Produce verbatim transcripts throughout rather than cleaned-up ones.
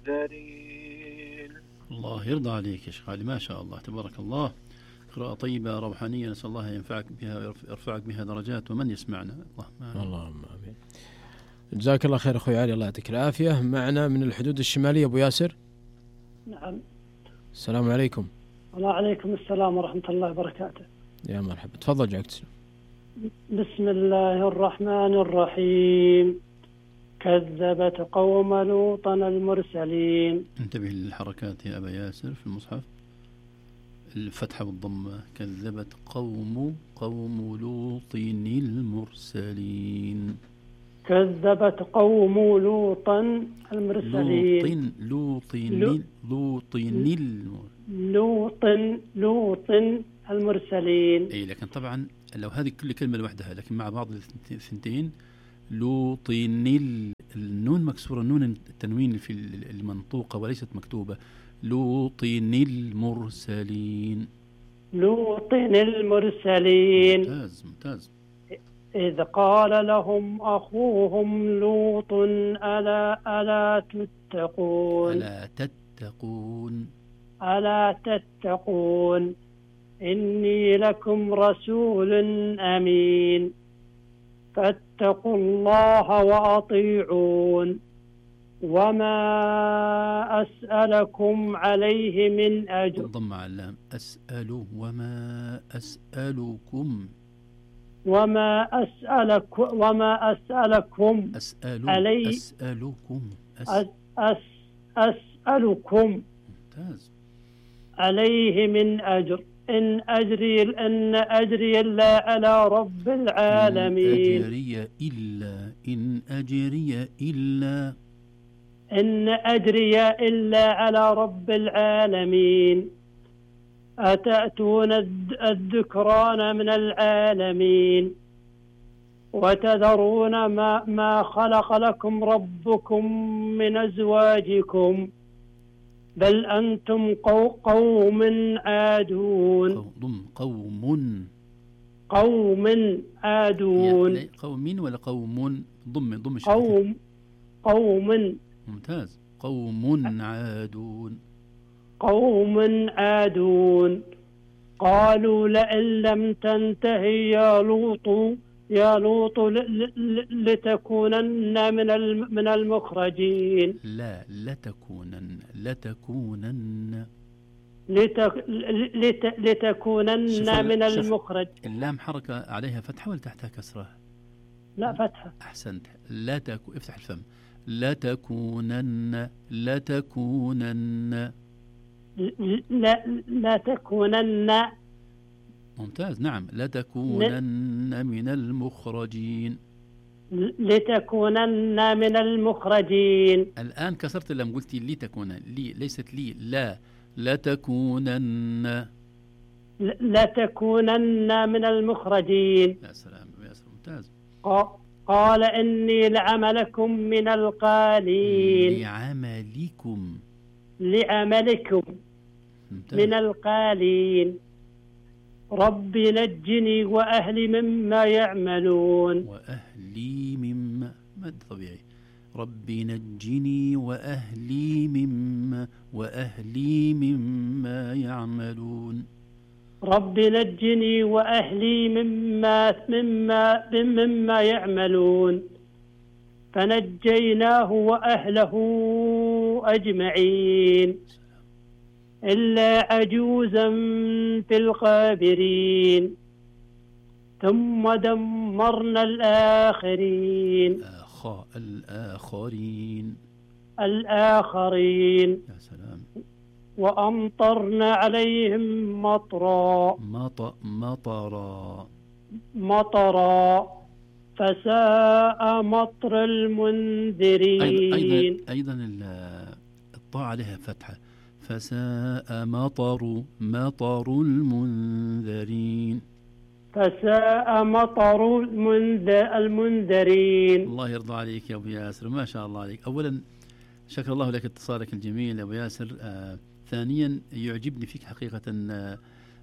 المرسلين. الله يرضى عليك يا شيخ علي، ما شاء الله تبارك الله. قراءة طيبة روحانية، نسأل الله ينفعك بها ويرفعك بها درجات ومن يسمعنا. اللهم آمين. اللهم آمين. جزاك الله خير أخوي علي، الله يعطيك العافية. معنا من الحدود الشمالية أبو ياسر. نعم. السلام عليكم. وعليكم السلام ورحمة الله وبركاته. يا مرحبا، تفضل جاكت. بسم الله الرحمن الرحيم. كذبت قوم لوطا المرسلين. انتبه للحركات يا أبا ياسر في المصحف، الفتحة والضمة. كذبت قوم قوم لوط المرسلين. كذبت قوم لوطا المرسلين. لوط لوط لوط لوط لوط المرسلين. أي لكن طبعا لو هذه كل كلمة لوحدها، لكن مع بعض الثنتين. لوط النون مكسورة، النون التنوين في المنطوقة وليست مكتوبة. لوط المرسلين. لوط المرسلين. ممتاز ممتاز. إذ قال لهم أخوهم لوط ألا ألا تتقون ألا تتقون ألا تتقون إني لكم رسول أمين فاتقوا الله وأطيعون وما أسألكم عليه من أجر. ضم على اللام. أسأل وما أسألكم وما أسألك وما أسألكم أسأل علي أسألكم أس أس أسألكم ممتاز عليه من أجر إن أجري إن أجري إلا على رب العالمين. إن أجري إلا إن أجري إلا إن أجري إلا على رب العالمين. أتأتون الذكران من العالمين وتذرون ما, ما خلق لكم ربكم من أزواجكم بل أنتم قوم عادون. ضم قوم قوم عادون. يعني قوم ولا قوم؟ ضم ضم قوم قوم ممتاز. قوم عادون. قوم عادون. قالوا لئن لم تنتهي يا لوط يا لوط لتكونن من من المخرجين. لا لتكونن لتكونن لتك لت لتكونن من المخرج. اللام حركة عليها فتحة ولا تحتها كسرة؟ لا فتحة. أحسنت. لا تكو افتح الفم. لتكونن لتكونن لا لا تكونن. ممتاز. نعم. لتكونن من المخرجين. لتكونن من المخرجين. الآن كسرت اللام، قلتي لي تكون لي ليست لي لا لتكونن لتكونن من المخرجين. يا سلام يا سلام ممتاز. قال إني لعملكم من القالين. لعملكم لعملكم ممتاز. من القالين رب نجني وأهلي مما يعملون. وأهلي مما مد طبيعي. رب نجني وأهلي مما وأهلي مما يعملون. رب نجني وأهلي مما مما مما يعملون فنجيناه وأهله أجمعين إلا عجوزا في الغابرين ثم دمرنا الآخرين. آخا الآخرين الآخرين يا سلام. وأمطرنا عليهم مطرا مط مطرا مطرا فساء مطر المنذرين. أيضا أيضا الطاء عليها فتحة. فساء مطر مطر المنذرين. فساء مطر المنذرين. الله يرضى عليك يا أبو ياسر، ما شاء الله عليك. أولا شكر الله لك اتصالك الجميل يا أبو ياسر. آه ثانيا يعجبني فيك حقيقة آه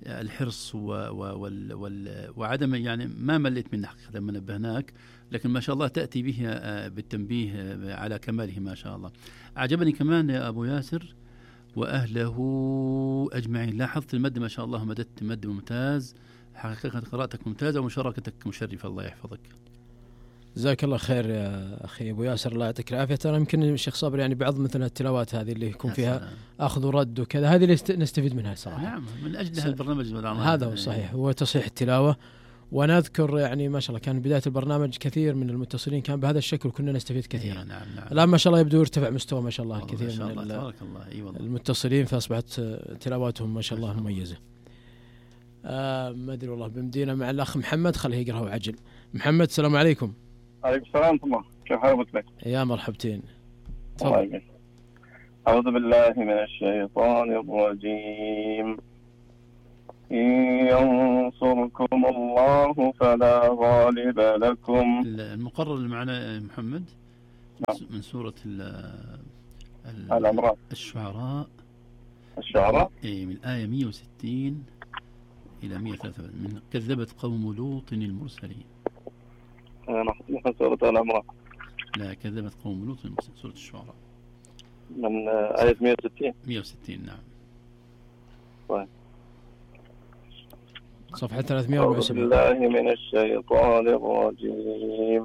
الحرص وعدم يعني ما مليت منه حقيقة ما نبهناك، لكن ما شاء الله تأتي به بالتنبيه على كماله ما شاء الله. أعجبني كمان يا أبو ياسر وأهله أجمعين، لاحظت المد ما شاء الله مددت مد ممتاز، حقيقة قراءتك ممتازة ومشاركتك مشرفة، الله يحفظك. جزاك الله خير يا أخي أبو ياسر، الله يعطيك العافية. ترى يمكن الشيخ صابر يعني بعض مثل التلاوات هذه اللي يكون فيها سلام. أخذ ورد وكذا، هذه اللي نستفيد منها صراحة. نعم، من أجل هذا البرنامج هذا هو صحيح، هو تصحيح التلاوة. وأنا أذكر يعني ما شاء الله كان بداية البرنامج كثير من المتصلين كان بهذا الشكل وكنا نستفيد كثيرا. نعم نعم. الآن ما شاء الله يبدو يرتفع مستوى ما شاء الله الكثير من الله الله. المتصلين، فأصبحت تلاواتهم ما شاء الله مميزة. آه ما أدري والله بمدينة مع الأخ محمد، خليه يقرأ وعجل. محمد السلام عليكم. عليكم السلام ورحمة الله، كيف حالك لك؟ يا مرحبتين. تفضل. أعوذ بالله من الشيطان الرجيم. إن ينصركم الله فلا غالب لكم. المقرر اللي معنا محمد نعم. من سورة الأمراء الشعراء الشعراء إيه من آية مئة وستين إلى مئة وثلاثة من كذبت قوم لوط المرسلين. نحن سورة الأمراء. لا، كذبت قوم لوط المرسلين، سورة الشعراء من آية مئة وستين. مئة وستين نعم. طيب. صفحة ثلاثمئة وأربعة وسبعين. أعوذ بالله من الشيطان الرجيم.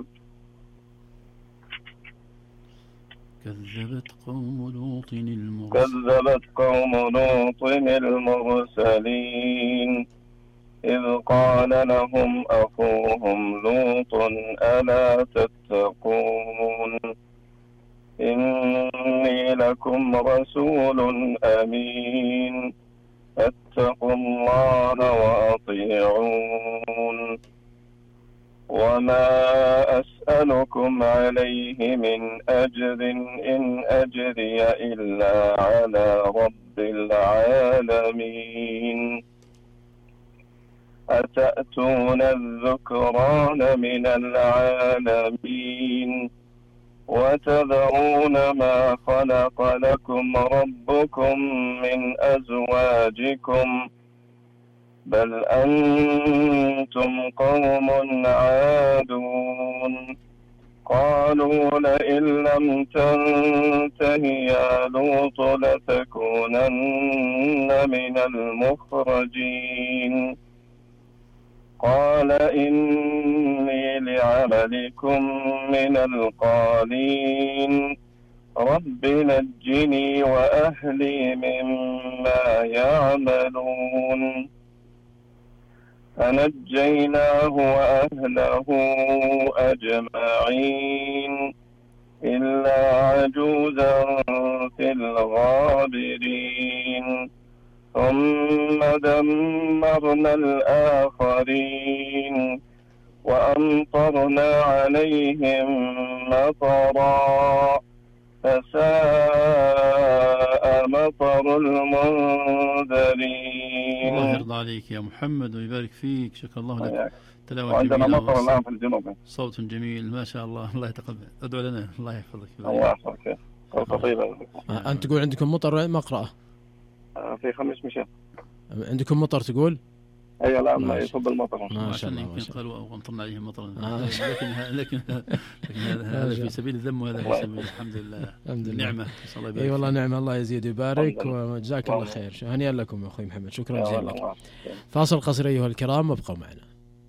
كذبت قوم لوط المرسلين كذبت قوم لوط المرسلين إذ قال لهم أخوهم لوط ألا تتقون إني لكم رسول أمين فاتقوا الله وأطيعون وما أسألكم عليه من أجر إن أجري إلا على رب العالمين أتأتون الذكران من العالمين وتذرون ما خلق لكم ربكم من أزواجكم بل أنتم قوم عادون قالوا لئن لم تنته يا لوط لتكونن من المخرجين قال إني لعملكم من القالين رب نجني وأهلي مما يعملون فنجيناه وأهله أجمعين إلا عجوزا في الغابرين ثم دمرنا الآخرين وأمطرنا عليهم مطرا فساء مطر المنذرين. الله يرضى عليك يا محمد ويبارك فيك، شكر الله لك. تلاوة وعندنا مطر الآن في الجنوب، صوت جميل ما شاء الله، الله يتقبل. ادعو لنا الله يحفظك. الله يحفظك. طيبة. أنت تقول عندكم مطر مقرأة؟ في خمس مشان. عندكم مطر تقول؟ أي لا ما يصب المطر. ما شاء الله. يمكن قالوا أمطرنا عليهم مطرا لكن لكن هذا في سبيل الذم وهذا في سبيل الحمد لله. الحمد لله. نعمة. أي والله نعمة، الله يزيد ويبارك وجزاك الله خير. هنيئا لكم يا أخوي محمد، شكرا جزيلا لك. فاصل قصير أيها الكرام وابقوا معنا.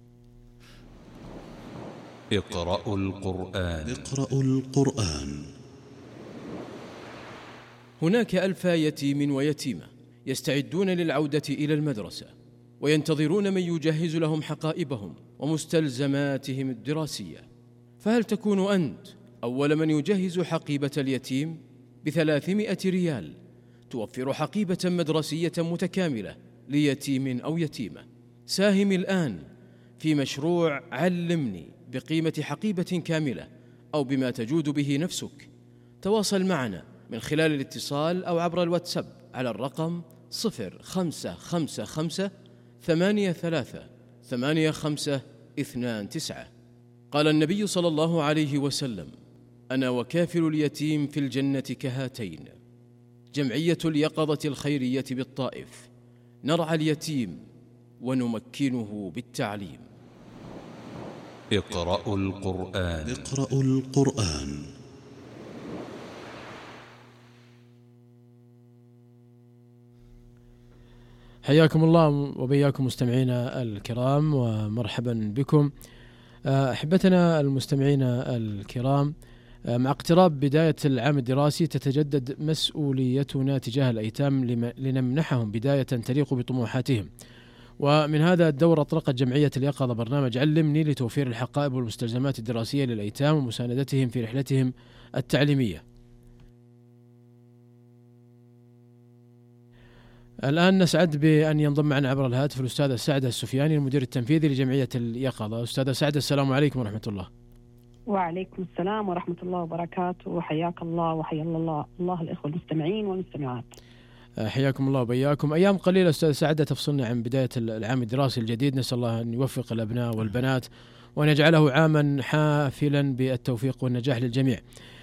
اقرأوا القرآن. اقرأوا القرآن. هناك ألف يتيم ويتيمة يستعدون للعودة إلى المدرسة وينتظرون من يجهز لهم حقائبهم ومستلزماتهم الدراسية، فهل تكون أنت أول من يجهز حقيبة اليتيم؟ بثلاثمائة ريال توفر حقيبة مدرسية متكاملة ليتيم أو يتيمة. ساهم الآن في مشروع علمني بقيمة حقيبة كاملة أو بما تجود به نفسك. تواصل معنا من خلال الاتصال أو عبر الواتساب على الرقم صفر خمسة خمسة خمسة ثمانية ثلاثة ثمانية خمسة اثنان تسعة. قال النبي صلى الله عليه وسلم: أنا وكافل اليتيم في الجنة كهاتين. جمعية اليقظة الخيرية بالطائف نرعى اليتيم ونمكنه بالتعليم. اقرأوا القرآن. اقرأوا القرآن. حياكم الله وبياكم مستمعينا الكرام ومرحبا بكم. أحبتنا المستمعين الكرام، مع اقتراب بداية العام الدراسي تتجدد مسؤوليتنا تجاه الأيتام لنمنحهم بداية تليق بطموحاتهم، ومن هذا الدور أطلقت جمعية اليقظة برنامج علمني لتوفير الحقائب والمستلزمات الدراسية للأيتام ومساندتهم في رحلتهم التعليمية. الآن نسعد بأن ينضم معنا عبر الهاتف الأستاذة سعدة السفياني المدير التنفيذي لجمعية اليقظة. أستاذة سعدة، السلام عليكم ورحمة الله. وعليكم السلام ورحمة الله وبركاته، وحياك الله وحيا الله الله الإخوة المستمعين والمستمعات. حياكم الله وبياكم. أيام قليلة أستاذ سعدة تفصلنا عن بداية العام الدراسي الجديد، نسأل الله أن يوفق الأبناء والبنات وأن يجعله عاما حافلا بالتوفيق والنجاح للجميع.